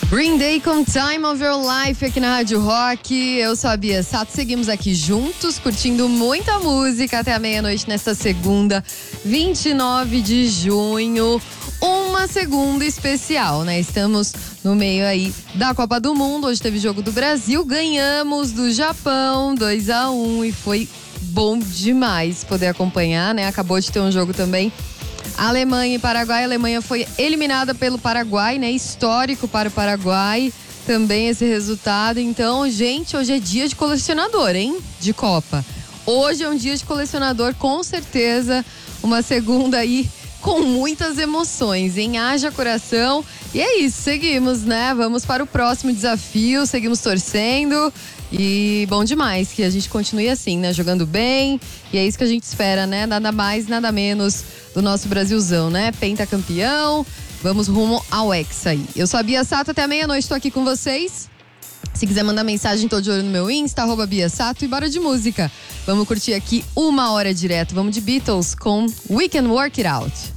Green Day com Time of Your Life aqui na Rádio Rock. Eu sou a Bia Sato, seguimos aqui juntos, curtindo muita música até a meia-noite nesta segunda, 29 de junho. Uma segunda especial, né? Estamos no meio aí da Copa do Mundo. Hoje teve jogo do Brasil, ganhamos do Japão 2-1 e foi bom demais poder acompanhar, né? Acabou de ter um jogo também, Alemanha e Paraguai. A Alemanha foi eliminada pelo Paraguai, né? Histórico para o Paraguai também esse resultado. Então, gente, hoje é dia de colecionador, hein? De Copa. Hoje é um dia de colecionador, com certeza. Uma segunda aí com muitas emoções, hein? Haja coração. E é isso, seguimos, né? Vamos para o próximo desafio, seguimos torcendo. E bom demais que a gente continue assim, né? Jogando bem. E é isso que a gente espera, né? Nada mais, nada menos do nosso Brasilzão, né? Pentacampeão. Vamos rumo ao Hexa aí. Eu sou a Bia Sato, até a meia-noite tô aqui com vocês. Se quiser mandar mensagem, tô de olho no meu Insta, @Bia Sato, e bora de música. Vamos curtir aqui uma hora direto. Vamos de Beatles com We Can Work It Out.